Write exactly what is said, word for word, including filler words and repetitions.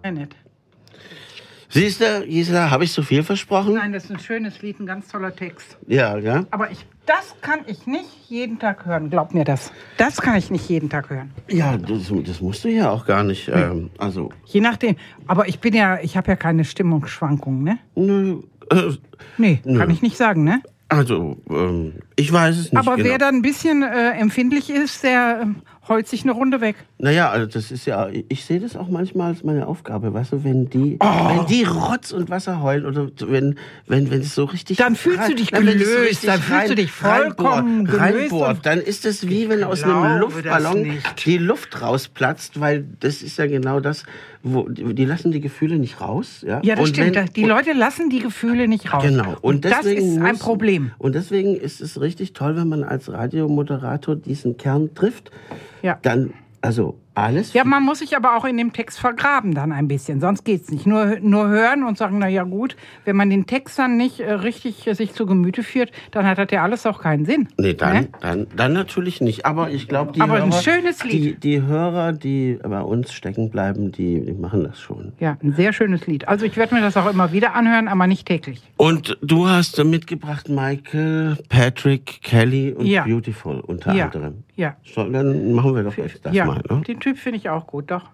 Ja, nicht. Siehst du, Gisela, habe ich so viel versprochen? Nein, das ist ein schönes Lied, ein ganz toller Text. Ja, ja. Aber ich, das kann ich nicht jeden Tag hören, glaub mir das. Das kann ich nicht jeden Tag hören. Ja, das, das musst du ja auch gar nicht. Ähm, also. Je nachdem. Aber ich bin ja, ich habe ja keine Stimmungsschwankungen, ne? Nö, äh, Nee, nö. kann ich nicht sagen, ne? Also, ähm, ich weiß es nicht Aber genau. wer da ein bisschen äh, empfindlich ist, der ähm, heult sich eine Runde weg. Naja, also das ist ja, ich sehe das auch manchmal als meine Aufgabe, weißt du, wenn die, Oh. wenn die Rotz und Wasser heulen oder wenn, wenn, wenn es so richtig... Dann fühlst du dich gelöst, dann fühlst du dich vollkommen gelöst reinbohrt, und- dann ist es wie wenn aus glaube einem das Luftballon nicht. die Luft rausplatzt, weil das ist ja genau das, wo, die, die lassen die Gefühle nicht raus. Ja, Ja, das und stimmt. wenn- die Leute lassen die Gefühle nicht raus. Genau. Und, das deswegen ist ein muss- Problem. Und deswegen ist es richtig toll, wenn man als Radiomoderator diesen Kern trifft. Ja. Dann, also alles. Ja, man muss sich aber auch in dem Text vergraben dann ein bisschen, sonst geht's nicht. Nur, nur hören und sagen, na ja gut, wenn man den Text dann nicht äh, richtig äh, sich zu Gemüte führt, dann hat das ja alles auch keinen Sinn. Nee, dann, Ne? dann, dann natürlich nicht. Aber ich glaube, die, Aber ein Hörer, schönes Lied. die, die Hörer, die bei uns stecken bleiben, die, die machen das schon. Ja, ein sehr schönes Lied. Also ich werde mir das auch immer wieder anhören, aber nicht täglich. Und du hast äh, mitgebracht Michael, Patrick, Kelly und Ja. Beautiful unter Ja. anderem. Ja. So, dann machen wir doch echt das ja, mal. Ne? den Typ finde ich auch gut, doch.